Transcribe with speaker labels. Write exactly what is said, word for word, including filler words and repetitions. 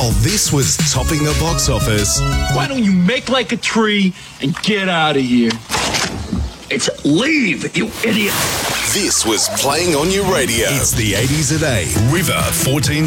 Speaker 1: while this was topping the box office.
Speaker 2: Why don't you make like a tree and get out of here? It's leave, you idiot.
Speaker 1: This was playing on your radio. It's the eighties a day. River fourteen